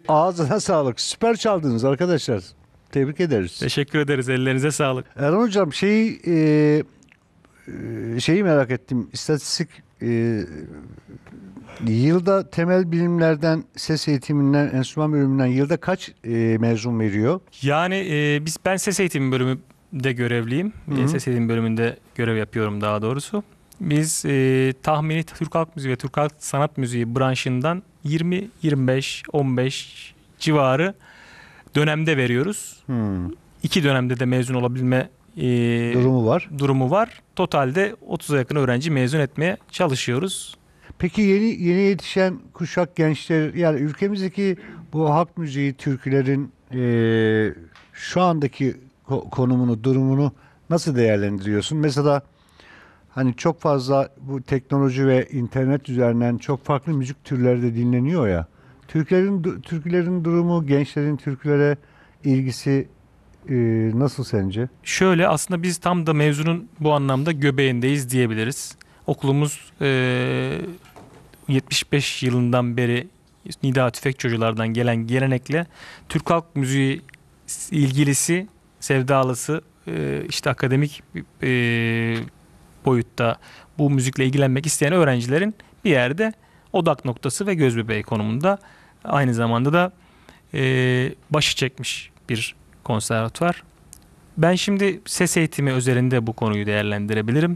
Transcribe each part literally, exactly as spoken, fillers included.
Ağzına sağlık. Süper çaldınız arkadaşlar. Tebrik ederiz. Teşekkür ederiz. Ellerinize sağlık. Erhan Hocam şeyi e, e, şeyi merak ettim. İstatistik e, yılda temel bilimlerden, ses eğitiminden, enstrüman bölümünden yılda kaç e, mezun veriyor? Yani e, biz ben ses eğitimi bölümünde görevliyim. Hı hı. E, ses eğitimi bölümünde görev yapıyorum daha doğrusu. Biz e, tahmini Türk Halk Müziği ve Türk Halk Sanat Müziği branşından yirmi, yirmi beş, on beş civarı dönemde veriyoruz. Hmm. İki dönemde de mezun olabilme e, Durumu var. durumu var. Totalde otuza yakın öğrenci mezun etmeye çalışıyoruz. Peki yeni yeni yetişen kuşak gençler, yani ülkemizdeki bu halk müziği türkülerin e, şu andaki ko- konumunu, durumunu nasıl değerlendiriyorsun? Mesela hani çok fazla bu teknoloji ve internet üzerinden çok farklı müzik türleri de dinleniyor ya. Türklerin du- türkülerin durumu, gençlerin türkülere ilgisi e, nasıl sence? Şöyle aslında biz tam da mezunun bu anlamda göbeğindeyiz diyebiliriz. Okulumuz eee, yetmiş beş yılından beri Nida Tüfekçiocılardan gelen gelenekle Türk halk müziği ilgilisi, sevdalısı, eee, işte akademik eee, boyutta bu müzikle ilgilenmek isteyen öğrencilerin bir yerde odak noktası ve göz bebeği konumunda. Aynı zamanda da eee, başı çekmiş bir konservatuvar. Ben şimdi ses eğitimi özelinde bu konuyu değerlendirebilirim.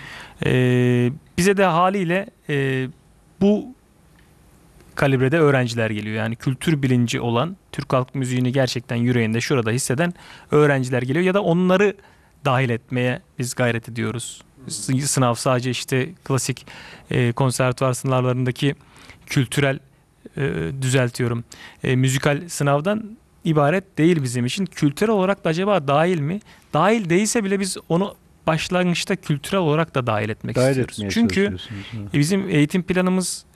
Ee, bize de haliyle e, bu kalibrede öğrenciler geliyor. Yani kültür bilinci olan, Türk halk müziğini gerçekten yüreğinde şurada hisseden öğrenciler geliyor. Ya da onları dahil etmeye biz gayret ediyoruz. S- Sınav sadece işte klasik e, konservatuvar sınavlarındaki kültürel e, düzeltiyorum. E, müzikal sınavdan ibaret değil bizim için. Kültürel olarak da acaba dahil mi? Dahil değilse bile biz onu başlangıçta kültürel olarak da dahil etmek Dahil istiyoruz. etmeye Çünkü çalışıyorsunuz. Evet. e, bizim eğitim planımız